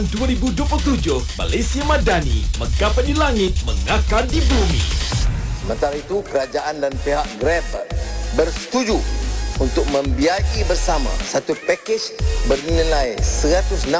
2027 Malaysia Madani, mengkapan di langit, mengakar di bumi. Sementara itu, kerajaan dan pihak Grab bersetuju untuk membiayai bersama satu pakej bernilai